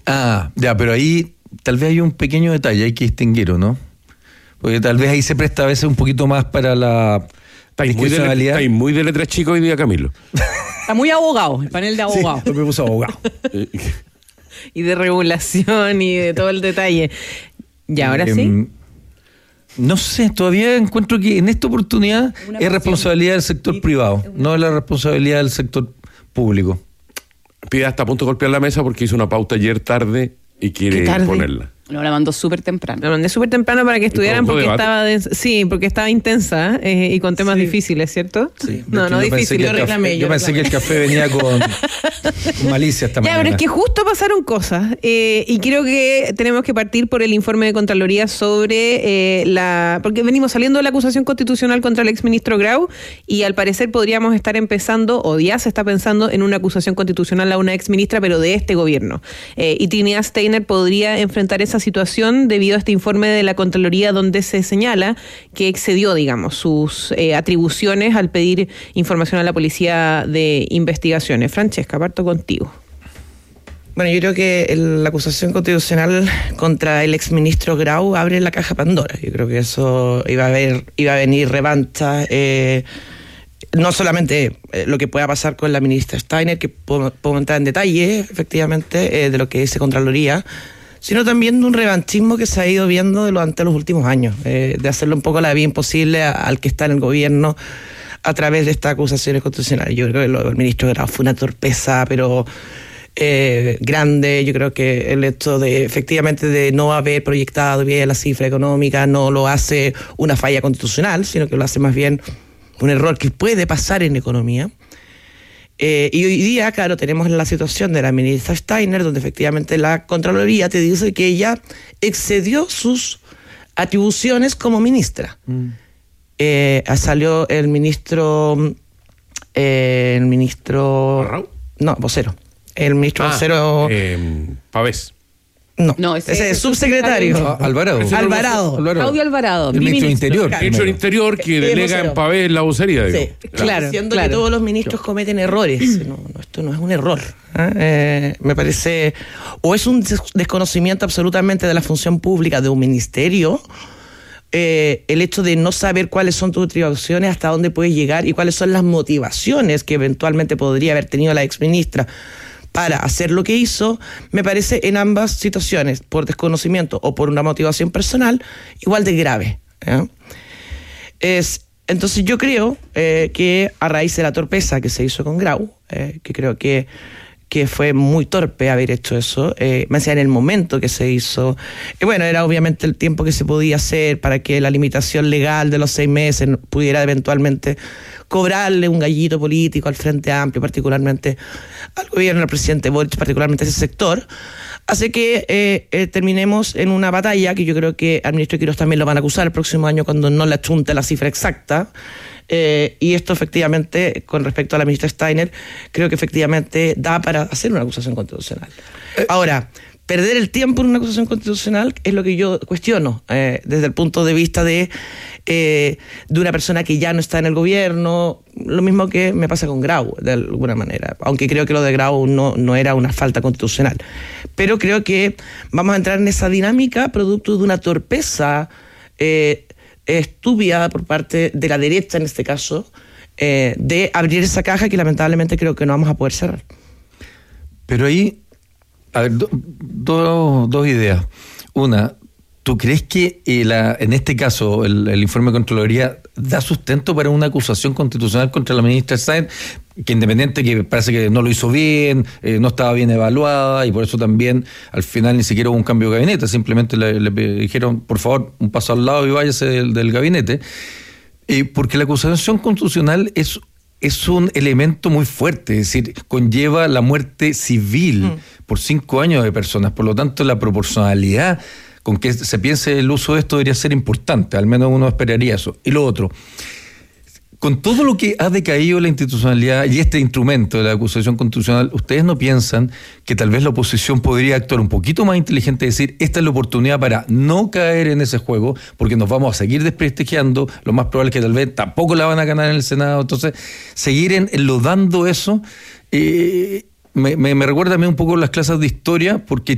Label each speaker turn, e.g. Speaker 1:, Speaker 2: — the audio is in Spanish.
Speaker 1: Ya, pero ahí tal vez hay un pequeño detalle, hay que distinguir, ¿o no? Porque tal vez ahí se presta a veces un poquito más para la discrecionalidad.
Speaker 2: Está muy de letra chica hoy día, Camilo.
Speaker 3: Está muy abogado, el panel de abogados.
Speaker 1: Sí, me puso abogado.
Speaker 3: Y de regulación y de todo el detalle. ¿Y ahora sí?
Speaker 1: No sé, todavía encuentro que en esta oportunidad es responsabilidad del sector privado, no es la responsabilidad del sector público.
Speaker 2: Pida está a punto de golpear la mesa porque hizo una pauta ayer tarde y quiere ponerla.
Speaker 3: No, la mandó súper temprano. La mandé súper temprano para que estudiaran porque porque estaba intensa y con temas difíciles, ¿cierto?
Speaker 1: Sí.
Speaker 3: No difícil, yo reclamé.
Speaker 1: Yo pensé que el café venía con malicia esta mañana.
Speaker 3: Pero es que justo pasaron cosas y creo que tenemos que partir por el informe de Contraloría sobre porque venimos saliendo de la acusación constitucional contra el exministro Grau y al parecer podríamos estar empezando, o ya se está pensando en una acusación constitucional a una exministra, pero de este gobierno. Y Trinidad Steiner podría enfrentar esa situación debido a este informe de la Contraloría donde se señala que excedió, digamos, sus atribuciones al pedir información a la Policía de Investigaciones. Francesca, parto contigo.
Speaker 4: Bueno, yo creo que la acusación constitucional contra el exministro Grau abre la caja Pandora. Yo creo que eso iba a venir revancha. No solamente lo que pueda pasar con la ministra Steiner, que puedo entrar en detalle, efectivamente, de lo que dice Contraloría, sino también de un revanchismo que se ha ido viendo durante los últimos años, de hacerle un poco la vida imposible al que está en el gobierno a través de estas acusaciones constitucionales. Yo creo que lo del ministro Grau fue una torpeza, pero grande. Yo creo que el hecho de, efectivamente, de no haber proyectado bien la cifra económica no lo hace una falla constitucional, sino que lo hace más bien un error que puede pasar en economía. Y hoy día, claro, tenemos la situación de la ministra Steiner, donde efectivamente la Contraloría te dice que ella excedió sus atribuciones como ministra. Salió el ministro... vocero. El ministro vocero...
Speaker 2: Pavés.
Speaker 4: No, ese es subsecretario.
Speaker 1: Alvarado.
Speaker 3: Claudio Alvarado.
Speaker 1: El ministro Interior.
Speaker 2: El ministro Interior que delega en Pavés la vocería.
Speaker 4: Sí, claro. Diciendo que todos los ministros cometen errores. No, esto no es un error. Me parece... O es un desconocimiento absolutamente de la función pública de un ministerio, el hecho de no saber cuáles son tus atribuciones, hasta dónde puedes llegar y cuáles son las motivaciones que eventualmente podría haber tenido la exministra para hacer lo que hizo, me parece en ambas situaciones, por desconocimiento o por una motivación personal, igual de grave. Entonces yo creo que a raíz de la torpeza que se hizo con Grau, que creo que fue muy torpe haber hecho eso, más allá en el momento que se hizo, bueno, era obviamente el tiempo que se podía hacer para que la limitación legal de los 6 meses pudiera eventualmente cobrarle un gallito político al Frente Amplio, particularmente al gobierno del presidente Boric, particularmente a ese sector. Hace que terminemos en una batalla que yo creo que al ministro Quirós también lo van a acusar el próximo año cuando no le achunte la cifra exacta. Y esto efectivamente, con respecto a la ministra Steiner, creo que efectivamente da para hacer una acusación constitucional. Ahora, perder el tiempo en una acusación constitucional es lo que yo cuestiono, desde el punto de vista de una persona que ya no está en el gobierno, lo mismo que me pasa con Grau, de alguna manera, aunque creo que lo de Grau no era una falta constitucional. Pero creo que vamos a entrar en esa dinámica producto de una torpeza estúpida por parte de la derecha, en este caso, de abrir esa caja que lamentablemente creo que no vamos a poder cerrar.
Speaker 1: Pero ahí, a ver, dos ideas. Una, ¿tú crees que en este caso el informe de Contraloría da sustento para una acusación constitucional contra la ministra Steiner, que independiente que parece que no lo hizo bien, no estaba bien evaluada y por eso también al final ni siquiera hubo un cambio de gabinete, simplemente le dijeron, por favor, un paso al lado y váyase del gabinete, porque la acusación constitucional es un elemento muy fuerte, es decir, conlleva la muerte civil por 5 años de personas, por lo tanto la proporcionalidad con que se piense el uso de esto debería ser importante, al menos uno esperaría eso. Y lo otro, con todo lo que ha decaído la institucionalidad y este instrumento de la acusación constitucional, ¿ustedes no piensan que tal vez la oposición podría actuar un poquito más inteligente y decir, esta es la oportunidad para no caer en ese juego, porque nos vamos a seguir desprestigiando, lo más probable es que tal vez tampoco la van a ganar en el Senado, entonces seguir enlodando eso, me recuerda a mí un poco las clases de historia, porque